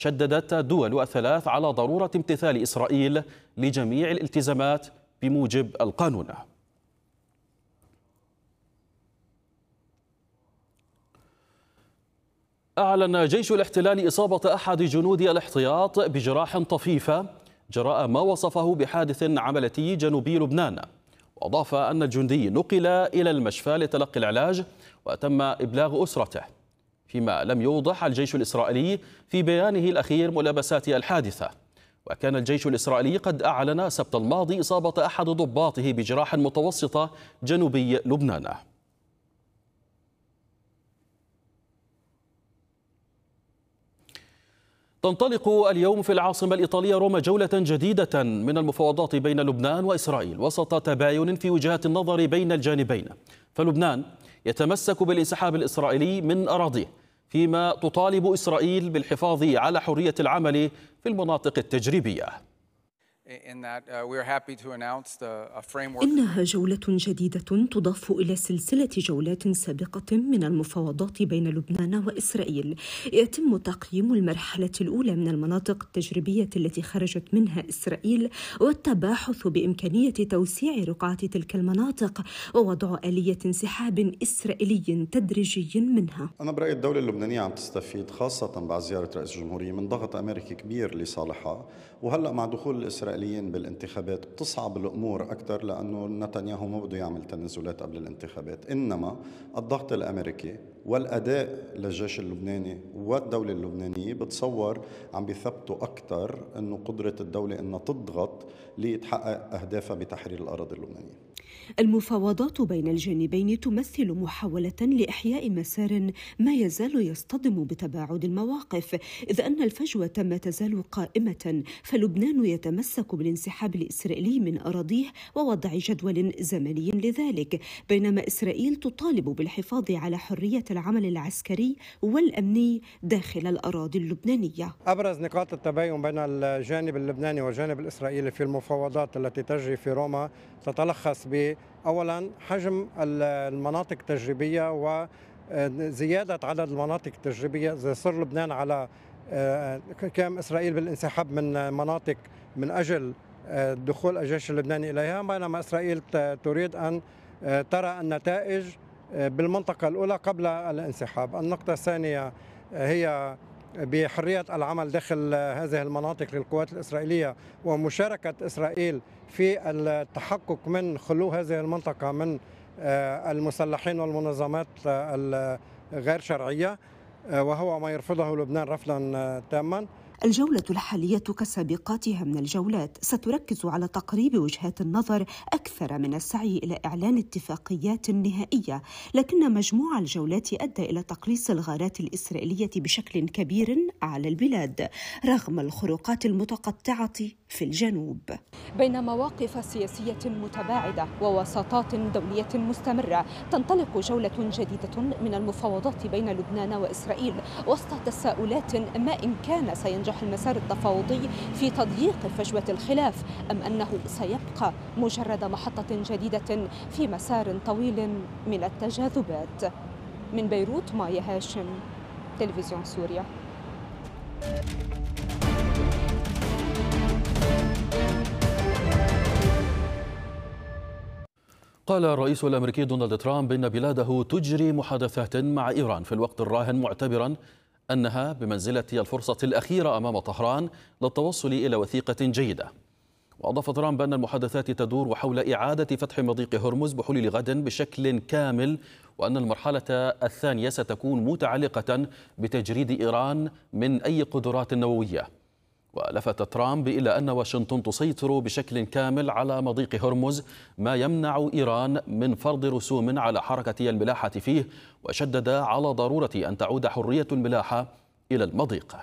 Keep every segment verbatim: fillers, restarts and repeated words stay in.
شددت الدول الثلاث على ضرورة امتثال إسرائيل لجميع الالتزامات بموجب القانون. أعلن جيش الاحتلال إصابة أحد جنود الاحتياط بجراح طفيفة جراء ما وصفه بحادث عملتي جنوبي لبنان، وأضاف أن الجندي نقل إلى المشفى لتلقي العلاج وتم إبلاغ أسرته، فيما لم يوضح الجيش الإسرائيلي في بيانه الأخير ملابسات الحادثة. وكان الجيش الإسرائيلي قد أعلن السبت الماضي إصابة أحد ضباطه بجراح متوسطة جنوبي لبنان. تنطلق اليوم في العاصمة الإيطالية روما جولة جديدة من المفاوضات بين لبنان وإسرائيل وسط تباين في وجهات النظر بين الجانبين. فلبنان يتمسك بالانسحاب الإسرائيلي من أراضيه، فيما تطالب إسرائيل بالحفاظ على حرية العمل في المناطق التجريبية. إنها جولة جديدة تضاف إلى سلسلة جولات سابقة من المفاوضات بين لبنان وإسرائيل. يتم تقييم المرحلة الأولى من المناطق التجريبية التي خرجت منها إسرائيل والتباحث بإمكانية توسيع رقعة تلك المناطق ووضع آلية انسحاب إسرائيلي تدريجي منها. أنا برأيي الدولة اللبنانية عم تستفيد خاصة بعد زيارة رئيس الجمهورية من ضغط أمريكي كبير لصالحها، وهلأ مع دخول الإسرائيليين بالانتخابات بتصعب الأمور أكثر، لأنه نتنياهو ما بده يعمل تنازلات قبل الانتخابات، إنما الضغط الأمريكي والأداء للجيش اللبناني والدولة اللبنانية بتصور عم بيثبتوا أكثر أنه قدرة الدولة أنها تضغط لتحقق أهدافها بتحرير الأراضي اللبنانية. المفاوضات بين الجانبين تمثل محاولة لإحياء مسار ما يزال يصطدم بتباعد المواقف، إذ أن الفجوة ما تزال قائمة، فلبنان يتمسك بالانسحاب الإسرائيلي من أراضيه ووضع جدول زمني لذلك، بينما إسرائيل تطالب بالحفاظ على حرية العمل العسكري والأمني داخل الأراضي اللبنانية. أبرز نقاط التباين بين الجانب اللبناني والجانب الإسرائيلي في المفاوضات التي تجري في روما تتلخص ب أولاً حجم المناطق التجريبية وزيادة عدد المناطق التجريبية. إذا صار لبنان على كام إسرائيل بالانسحاب من مناطق من أجل دخول الجيش اللبناني إليها، بينما إسرائيل تريد أن ترى النتائج بالمنطقة الأولى قبل الانسحاب. النقطة الثانية هي بحرية العمل داخل هذه المناطق للقوات الإسرائيلية ومشاركة إسرائيل في التحقق من خلو هذه المنطقة من المسلحين والمنظمات الغير شرعية، وهو ما يرفضه لبنان رفضا تاما. الجولة الحالية كسابقاتها من الجولات ستركز على تقريب وجهات النظر أكثر من السعي إلى إعلان اتفاقيات نهائية، لكن مجموع الجولات أدى إلى تقليص الغارات الإسرائيلية بشكل كبير على البلاد رغم الخروقات المتقطعة في الجنوب. بين مواقف سياسية متباعدة ووساطات دولية مستمرة، تنطلق جولة جديدة من المفاوضات بين لبنان وإسرائيل وسط تساؤلات ما إن كان سينجح المسار التفاوضي في تضييق فجوة الخلاف أم أنه سيبقى مجرد محطة جديدة في مسار طويل من التجاذبات. من بيروت مايا هاشم، تلفزيون سوريا. قال الرئيس الأمريكي دونالد ترامب إن بلاده تجري محادثات مع إيران في الوقت الراهن، معتبرا أنها بمنزلة الفرصة الأخيرة أمام طهران للتوصل إلى وثيقة جيدة. وأضاف ترامب أن المحادثات تدور حول إعادة فتح مضيق هرمز بحلول غد بشكل كامل، وأن المرحلة الثانية ستكون متعلقة بتجريد إيران من أي قدرات نووية. ولفت ترامب إلى أن واشنطن تسيطر بشكل كامل على مضيق هرمز، ما يمنع إيران من فرض رسوم على حركة الملاحة فيه، وشدد على ضرورة أن تعود حرية الملاحة إلى المضيق.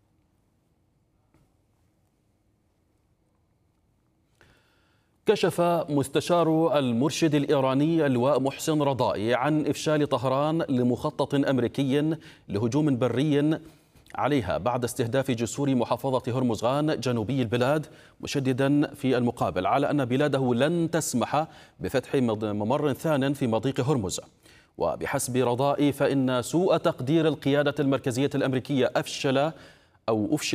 كشف مستشار المرشد الإيراني اللواء محسن رضائي عن إفشال طهران لمخطط أمريكي لهجوم بري عليها بعد استهداف جسور محافظة هرمزغان جنوبي البلاد، مشددا في المقابل على أن بلاده لن تسمح بفتح ممر ثان في مضيق هرمز. وبحسب رضائي فإن سوء تقدير القيادة المركزية الأمريكية أفشل أو أفشل